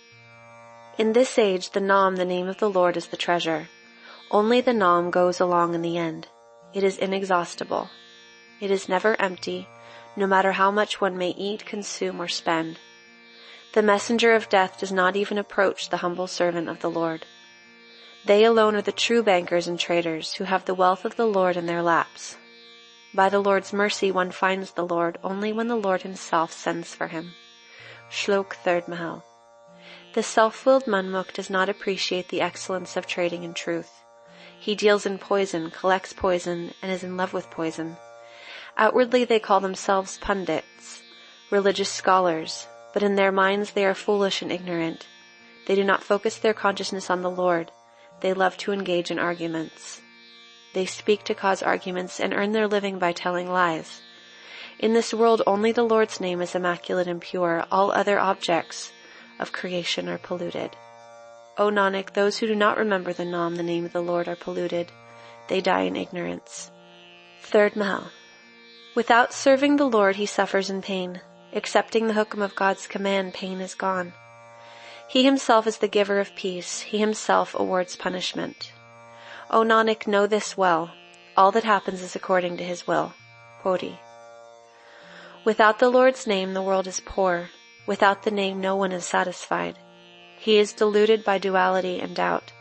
In this age, the Nam, the name of the Lord, is the treasure. Only the Nam goes along in the end. It is inexhaustible. It is never empty, no matter how much one may eat, consume, or spend. The messenger of death does not even approach the humble servant of the Lord. They alone are the true bankers and traders who have the wealth of the Lord in their laps. By the Lord's mercy one finds the Lord only when the Lord himself sends for him. Shlok 3rd Mahal. The self-willed Manmukh does not appreciate the excellence of trading in truth. He deals in poison, collects poison, and is in love with poison. Outwardly they call themselves pundits, religious scholars, but in their minds they are foolish and ignorant. They do not focus their consciousness on the Lord. They love to engage in arguments. They speak to cause arguments and earn their living by telling lies. In this world only the Lord's name is immaculate and pure. All other objects of creation are polluted. O Nanak, those who do not remember the Nam, the name of the Lord, are polluted. They die in ignorance. 3rd Mahal. Without serving the Lord he suffers in pain. Accepting the hukam of God's command, pain is gone. He himself is the giver of peace. He himself awards punishment. O Nanak, know this well. All that happens is according to his will. Poti. Without the Lord's name, the world is poor. Without the name, no one is satisfied. He is deluded by duality and doubt.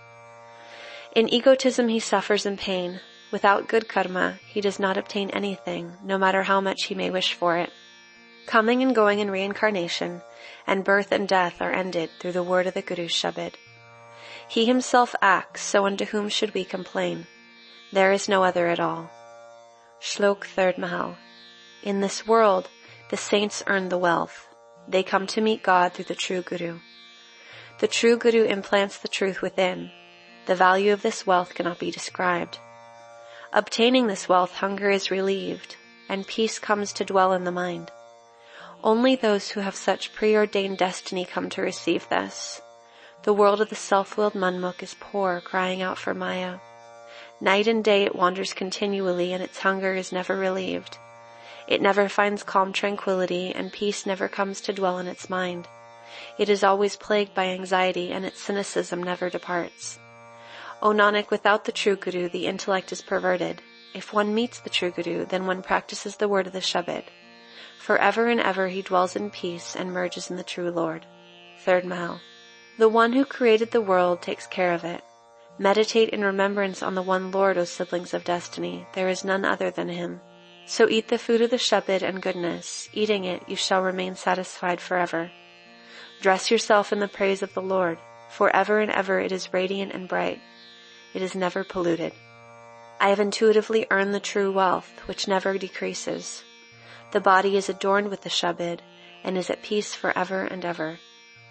In egotism, he suffers in pain. Without good karma, he does not obtain anything, no matter how much he may wish for it. Coming and going in reincarnation, and birth and death are ended through the word of the Guru's Shabad. He himself acts, so unto whom should we complain? There is no other at all. Shlok 3rd Mahal. In this world, the saints earn the wealth. They come to meet God through the true Guru. The true Guru implants the truth within. The value of this wealth cannot be described. Obtaining this wealth, hunger is relieved, and peace comes to dwell in the mind. Only those who have such preordained destiny come to receive this. The world of the self-willed Manmukh is poor, crying out for Maya. Night and day it wanders continually, and its hunger is never relieved. It never finds calm tranquility, and peace never comes to dwell in its mind. It is always plagued by anxiety, and its cynicism never departs. O Nanak, without the true Guru, the intellect is perverted. If one meets the true Guru, then one practices the word of the Shabad. Forever and ever he dwells in peace and merges in the true Lord. 3rd Mahal. The one who created the world takes care of it. Meditate in remembrance on the one Lord, O siblings of destiny. There is none other than him. So eat the food of the Shabad and goodness. Eating it, you shall remain satisfied forever. Dress yourself in the praise of the Lord. Forever and ever it is radiant and bright. It is never polluted. I have intuitively earned the true wealth, which never decreases. The body is adorned with the Shabad, and is at peace forever and ever.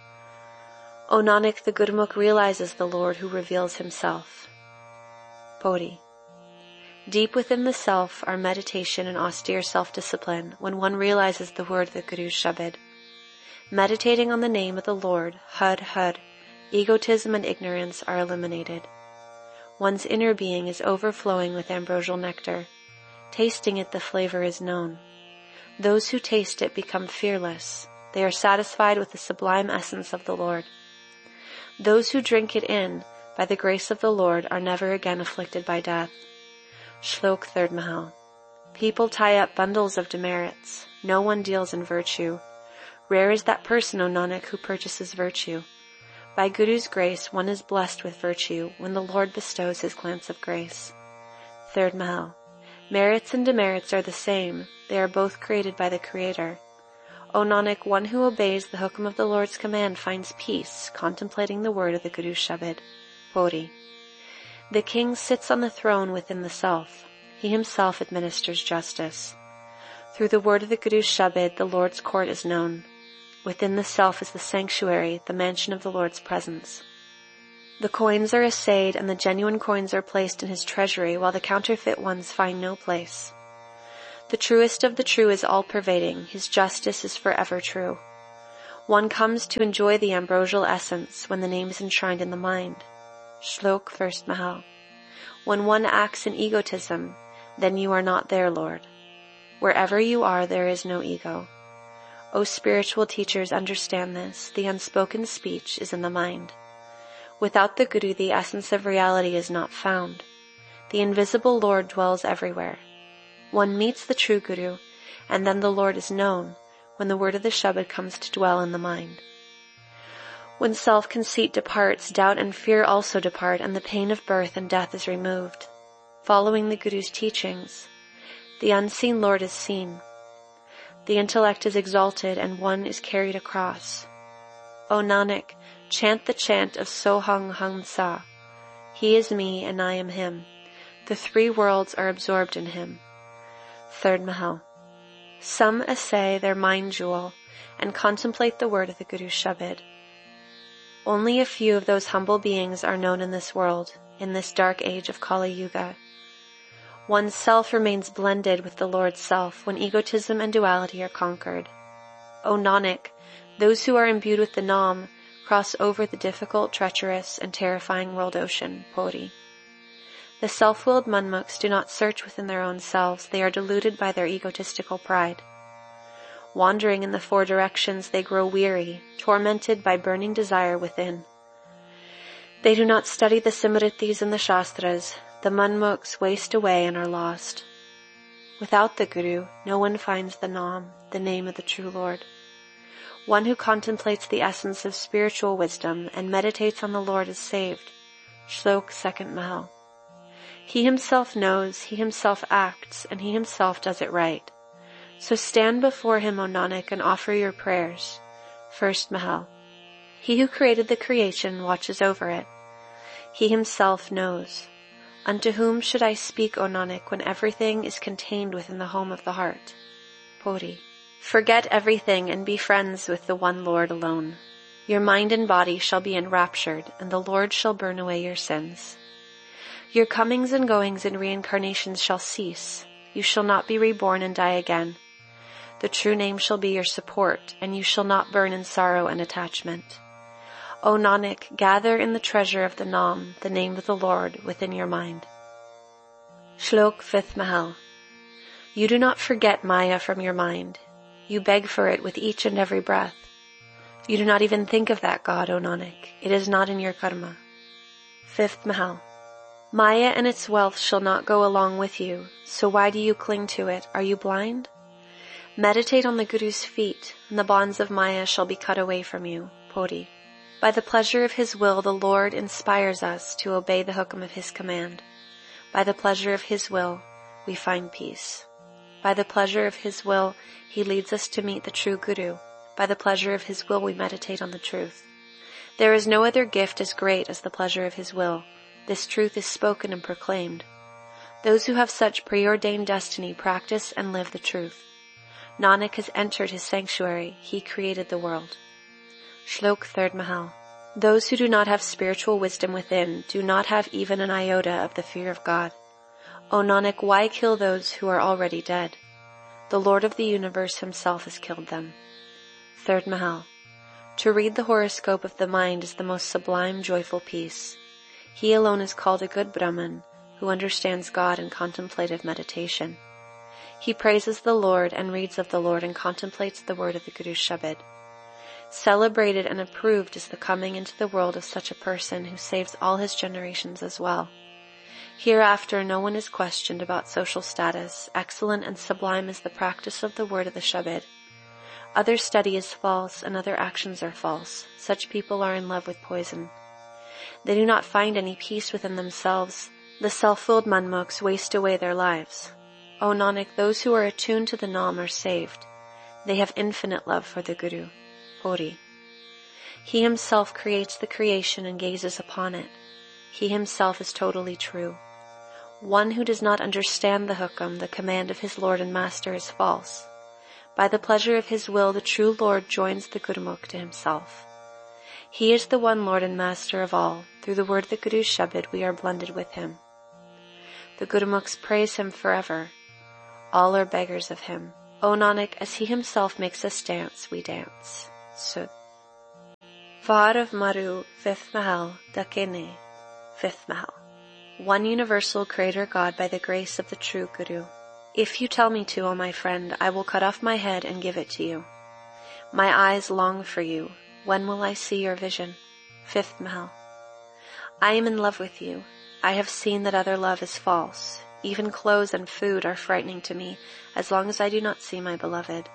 O Nanak, the Gurmukh realizes the Lord who reveals himself. Poti. Deep within the self are meditation and austere self-discipline when one realizes the word of the Guru's Shabad. Meditating on the name of the Lord, Har Har, egotism and ignorance are eliminated. One's inner being is overflowing with ambrosial nectar. Tasting it, the flavor is known. Those who taste it become fearless. They are satisfied with the sublime essence of the Lord. Those who drink it in, by the grace of the Lord, are never again afflicted by death. Shlok 3rd Mahal. People tie up bundles of demerits. No one deals in virtue. Rare is that person, O Nanak, who purchases virtue. By Guru's grace, one is blessed with virtue when the Lord bestows his glance of grace. 3rd Mahal. Merits and demerits are the same. They are both created by the Creator. O Nanak, one who obeys the hukam of the Lord's command finds peace, contemplating the word of the Guru's Shabad. Poti. The king sits on the throne within the self. He himself administers justice. Through the word of the Guru's Shabad, the Lord's court is known. Within the self is the sanctuary, the mansion of the Lord's presence. The coins are assayed, and the genuine coins are placed in his treasury, while the counterfeit ones find no place. The truest of the true is all-pervading. His justice is forever true. One comes to enjoy the ambrosial essence when the name is enshrined in the mind. Shlok First Mahal. When one acts in egotism, then you are not there, Lord. Wherever you are, there is no ego. O spiritual teachers, understand this. The unspoken speech is in the mind. Without the Guru, the essence of reality is not found. The invisible Lord dwells everywhere. One meets the true Guru, and then the Lord is known, when the word of the Shabad comes to dwell in the mind. When self-conceit departs, doubt and fear also depart, and the pain of birth and death is removed. Following the Guru's teachings, the unseen Lord is seen. The intellect is exalted, and one is carried across. O Nanak, chant the chant of Sohang Hang Sa. He is me, and I am him. The three worlds are absorbed in him. Third Mahal. Some essay their mind jewel and contemplate the word of the Guru's Shabad. Only a few of those humble beings are known in this world, in this dark age of Kali Yuga. One's self remains blended with the Lord's self when egotism and duality are conquered. O Nanak, those who are imbued with the Nam cross over the difficult, treacherous, and terrifying world ocean, Puri. The self-willed Manmukhs do not search within their own selves, they are deluded by their egotistical pride. Wandering in the four directions, they grow weary, tormented by burning desire within. They do not study the Simritis and the Shastras. The Manmukhs waste away and are lost. Without the Guru, no one finds the Nam, the name of the true Lord. One who contemplates the essence of spiritual wisdom and meditates on the Lord is saved. Shlok Second Mahal. He himself knows, he himself acts, and he himself does it right. So stand before him, O Nanak, and offer your prayers. First Mahal. He who created the creation watches over it. He himself knows. Unto whom should I speak, O Nanak, when everything is contained within the home of the heart? Puri. Forget everything and be friends with the one Lord alone. Your mind and body shall be enraptured, and the Lord shall burn away your sins. Your comings and goings and reincarnations shall cease. You shall not be reborn and die again. The true name shall be your support, and you shall not burn in sorrow and attachment. O Nanak, gather in the treasure of the Nam, the name of the Lord, within your mind. Shlok Fifth Mahal. You do not forget Maya from your mind. You beg for it with each and every breath. You do not even think of that God, O Nanak. It is not in your karma. Fifth Mahal. Maya and its wealth shall not go along with you, so why do you cling to it? Are you blind? Meditate on the Guru's feet, and the bonds of Maya shall be cut away from you. Puri. By the pleasure of his will, the Lord inspires us to obey the hukam of his command. By the pleasure of his will, we find peace. By the pleasure of his will, he leads us to meet the true Guru. By the pleasure of his will, we meditate on the truth. There is no other gift as great as the pleasure of his will. This truth is spoken and proclaimed. Those who have such preordained destiny practice and live the truth. Nanak has entered his sanctuary. He created the world. Shlok Third Mahal. Those who do not have spiritual wisdom within do not have even an iota of the fear of God. O Nanak, why kill those who are already dead? The Lord of the universe himself has killed them. Third Mahal. To read the horoscope of the mind is the most sublime, joyful peace. He alone is called a good Brahman, who understands God in contemplative meditation. He praises the Lord and reads of the Lord and contemplates the word of the Guru's Shabad. Celebrated and approved is the coming into the world of such a person who saves all his generations as well. Hereafter no one is questioned about social status. Excellent and sublime is the practice of the word of the Shabad. Other study is false and other actions are false. Such people are in love with poison. They do not find any peace within themselves. The self-willed Manmukhs waste away their lives. O Nanak, those who are attuned to the Nam are saved. They have infinite love for the Guru. Puri. He himself creates the creation and gazes upon it. He himself is totally true. One who does not understand the hukam, the command of his Lord and Master, is false. By the pleasure of his will, the true Lord joins the Gurumukh to himself. He is the one Lord and Master of all. Through the word of the Guru's Shabad, we are blended with him. The Gurumukhs praise him forever. All are beggars of him. O Nanak, as he himself makes us dance, we dance. Sut. Var of Maru, 5th Mahal, Dakene, 5th Mahal. One universal Creator God by the grace of the true Guru. If you tell me to, O my friend, I will cut off my head and give it to you. My eyes long for you. When will I see your vision? 5th Mahal. I am in love with you. I have seen that other love is false. Even clothes and food are frightening to me as long as I do not see my beloved.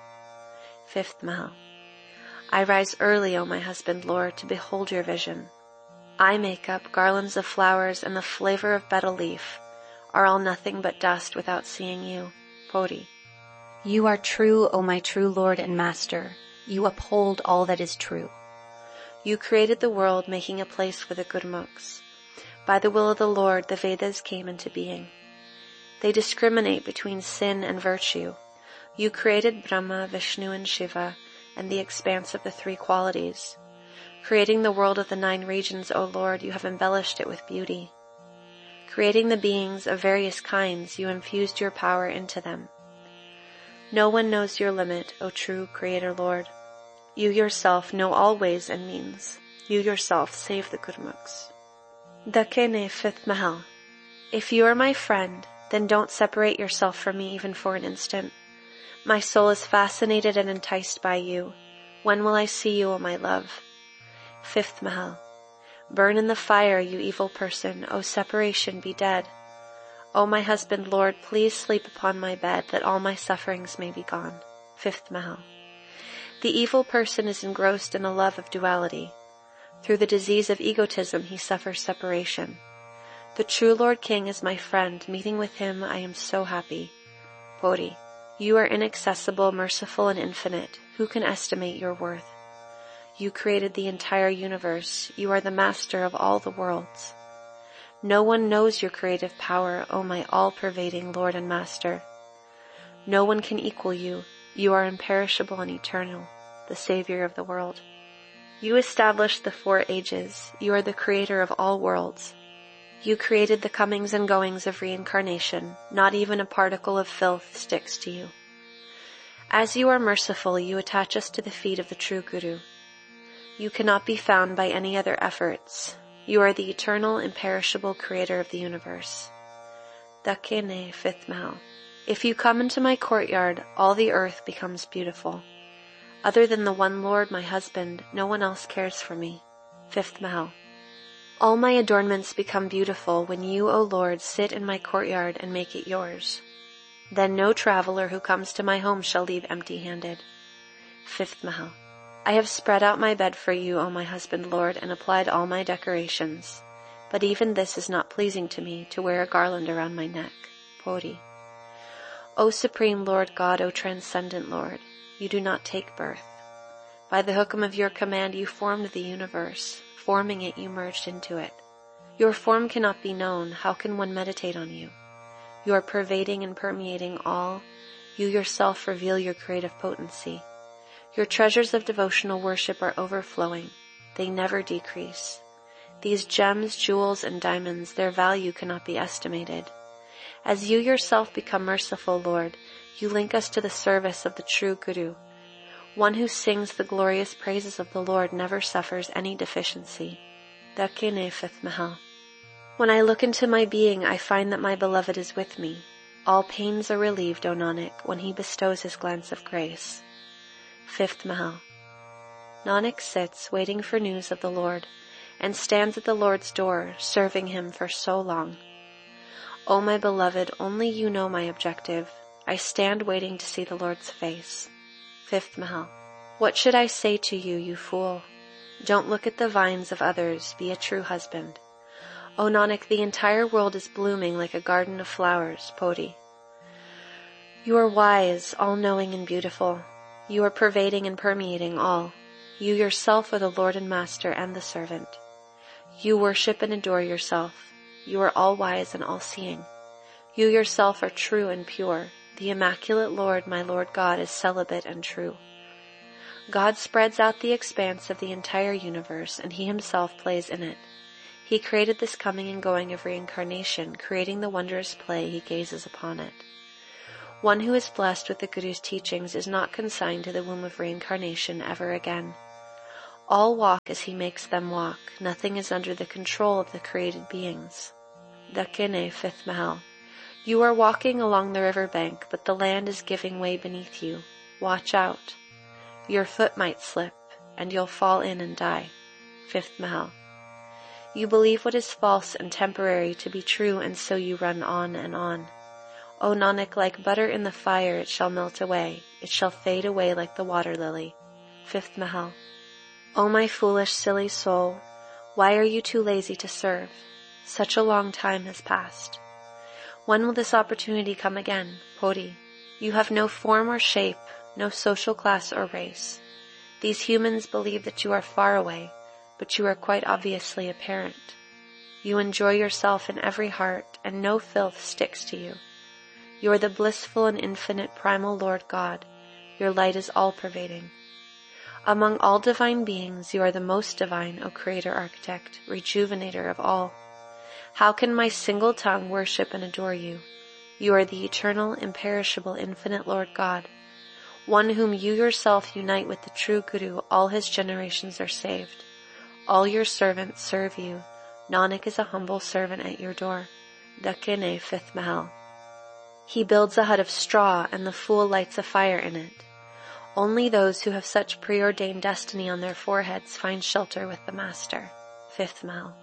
5th Mahal. I rise early, O my husband, Lord, to behold your vision. Eye makeup, garlands of flowers, and the flavor of betel leaf are all nothing but dust without seeing you. Poti. You are true, O my true Lord and Master. You uphold all that is true. You created the world, making a place for the Gurmukhs. By the will of the Lord, the Vedas came into being. They discriminate between sin and virtue. You created Brahma, Vishnu, and Shiva, and the expanse of the three qualities. Creating the world of the 9 regions, O Lord, you have embellished it with beauty. Creating the beings of various kinds, you infused your power into them. No one knows your limit, O true Creator Lord. You yourself know all ways and means. You yourself save the Gurmukhs. Dakene, 5th Mahal. If you are my friend, then don't separate yourself from me even for an instant. My soul is fascinated and enticed by you. When will I see you, O my love? 5th Mahal. Burn in the fire, you evil person. O separation, be dead. O my husband, Lord, please sleep upon my bed that all my sufferings may be gone. 5th Mahal. The evil person is engrossed in a love of duality. Through the disease of egotism, he suffers separation. The true Lord King is my friend. Meeting with him, I am so happy. Poti. You are inaccessible, merciful, and infinite. Who can estimate your worth? You created the entire universe. You are the master of all the worlds. No one knows your creative power, O my all-pervading Lord and Master. No one can equal you. You are imperishable and eternal, the Savior of the world. You established the 4 ages. You are the creator of all worlds. You created the comings and goings of reincarnation. Not even a particle of filth sticks to you. As you are merciful, you attach us to the feet of the true Guru. You cannot be found by any other efforts. You are the eternal, imperishable creator of the universe. Dakene, 5th Mahal. If you come into my courtyard, all the earth becomes beautiful. Other than the one Lord, my husband, no one else cares for me. 5th Mahal. All my adornments become beautiful when you, O Lord, sit in my courtyard and make it yours. Then no traveler who comes to my home shall leave empty-handed. 5th Mahal. I have spread out my bed for you, O my husband, Lord, and applied all my decorations. But even this is not pleasing to me, to wear a garland around my neck. Poti. O Supreme Lord God, O Transcendent Lord, you do not take birth. By the hukum of your command you formed the universe. Forming it, you merged into it. Your form cannot be known. How can one meditate on you? You are pervading and permeating all. You yourself reveal your creative potency. Your treasures of devotional worship are overflowing. They never decrease. These gems, jewels, and diamonds, their value cannot be estimated. As you yourself become merciful, Lord, you link us to the service of the true Guru. One who sings the glorious praises of the Lord never suffers any deficiency. Dakene, 5th Mahal. When I look into my being, I find that my beloved is with me. All pains are relieved, O Nanak, when he bestows his glance of grace. 5th Mahal. Nanak sits, waiting for news of the Lord, and stands at the Lord's door, serving him for so long. O my beloved, only you know my objective. I stand waiting to see the Lord's face. 5th Mahal. What should I say to you, you fool? Don't look at the vines of others, be a true husband. O Nanak, the entire world is blooming like a garden of flowers. Poti. You are wise, all-knowing and beautiful. You are pervading and permeating all. You yourself are the Lord and Master and the servant. You worship and adore yourself. You are all-wise and all-seeing. You yourself are true and pure. The immaculate Lord, my Lord God, is celibate and true. God spreads out the expanse of the entire universe, and he himself plays in it. He created this coming and going of reincarnation, creating the wondrous play he gazes upon it. One who is blessed with the Guru's teachings is not consigned to the womb of reincarnation ever again. All walk as he makes them walk. Nothing is under the control of the created beings. Dakini, 5th Mahal. You are walking along the river bank, but the land is giving way beneath you. Watch out. Your foot might slip, and you'll fall in and die. 5th Mahal. You believe what is false and temporary to be true, and so you run on and on. O Nanak, like butter in the fire it shall melt away. It shall fade away like the water lily. 5th Mahal. O my foolish, silly soul, why are you too lazy to serve? Such a long time has passed. When will this opportunity come again? Poti, you have no form or shape, no social class or race. These humans believe that you are far away, but you are quite obviously apparent. You enjoy yourself in every heart, and no filth sticks to you. You are the blissful and infinite primal Lord God. Your light is all-pervading. Among all divine beings, you are the most divine, O Creator Architect, Rejuvenator of all. How can my single tongue worship and adore you? You are the eternal, imperishable, infinite Lord God. One whom you yourself unite with the true Guru, all his generations are saved. All your servants serve you. Nanak is a humble servant at your door. Dakini, 5th Mahal. He builds a hut of straw, and the fool lights a fire in it. Only those who have such preordained destiny on their foreheads find shelter with the Master. 5th Mahal.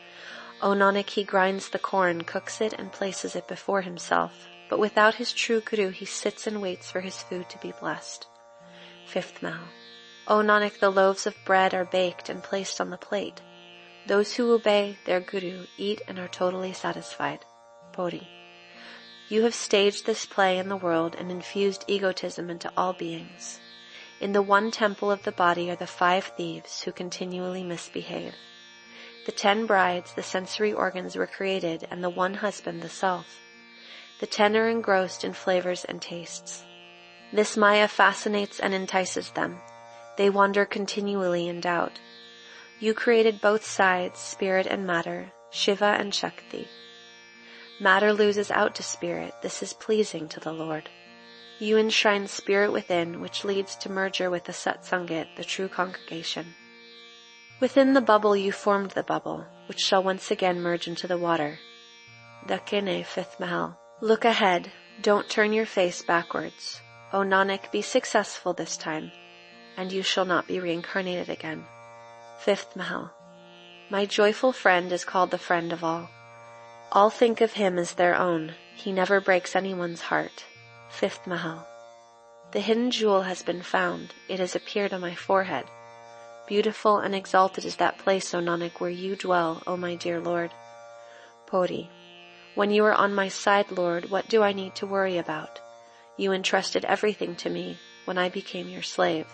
O Nanak, he grinds the corn, cooks it, and places it before himself. But without his true Guru, he sits and waits for his food to be blessed. 5th Mahal. O Nanak, the loaves of bread are baked and placed on the plate. Those who obey their Guru eat and are totally satisfied. Poti. You have staged this play in the world and infused egotism into all beings. In the one temple of the body are the 5 thieves who continually misbehave. The 10 brides, the sensory organs, were created, and the one husband, the self. The 10 are engrossed in flavors and tastes. This Maya fascinates and entices them. They wander continually in doubt. You created both sides, spirit and matter, Shiva and Shakti. Matter loses out to spirit. This is pleasing to the Lord. You enshrine spirit within, which leads to merger with the Satsangit, the true congregation. Within the bubble you formed the bubble, which shall once again merge into the water. Dakini, 5th Mahal. Look ahead. Don't turn your face backwards. O Nanak, be successful this time, and you shall not be reincarnated again. 5th Mahal. My joyful friend is called the friend of all. All think of him as their own. He never breaks anyone's heart. 5th Mahal. The hidden jewel has been found. It has appeared on my forehead. Beautiful and exalted is that place, O Nanak, where you dwell, O my dear Lord. Poti. When you are on my side, Lord, what do I need to worry about? You entrusted everything to me when I became your slave.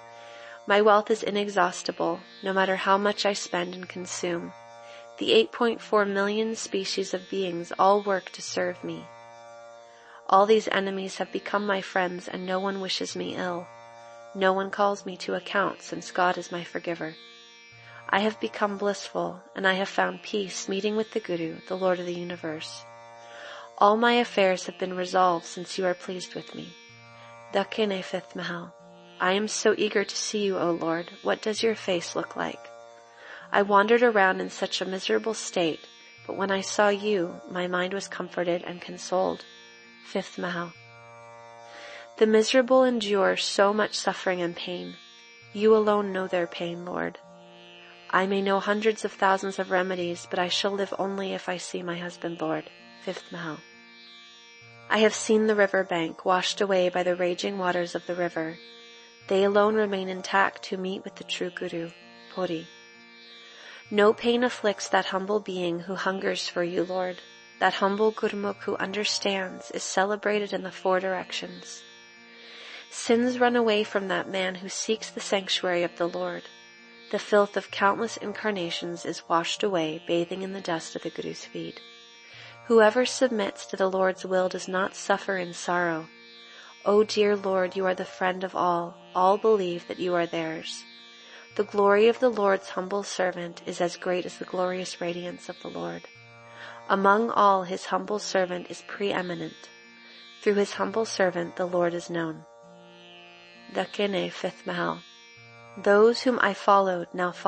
My wealth is inexhaustible, no matter how much I spend and consume. The 8.4 million species of beings all work to serve me. All these enemies have become my friends, and no one wishes me ill. No one calls me to account, since God is my forgiver. I have become blissful, and I have found peace meeting with the Guru, the Lord of the universe. All my affairs have been resolved since you are pleased with me. Dakini, 5th Mahal. I am so eager to see you, O Lord. What does your face look like? I wandered around in such a miserable state, but when I saw you, my mind was comforted and consoled. 5th Mahal. The miserable endure so much suffering and pain. You alone know their pain, Lord. I may know hundreds of thousands of remedies, but I shall live only if I see my husband, Lord. 5th Mahal. I have seen the river bank washed away by the raging waters of the river. They alone remain intact who meet with the true Guru. Poti. No pain afflicts that humble being who hungers for you, Lord. That humble Gurmukh who understands is celebrated in the 4 directions. Sins run away from that man who seeks the sanctuary of the Lord. The filth of countless incarnations is washed away, bathing in the dust of the Guru's feet. Whoever submits to the Lord's will does not suffer in sorrow. O dear Lord, you are the friend of all. All believe that you are theirs. The glory of the Lord's humble servant is as great as the glorious radiance of the Lord. Among all, his humble servant is preeminent. Through his humble servant, the Lord is known. Dakini, 5th Mahal. Those whom I followed now follow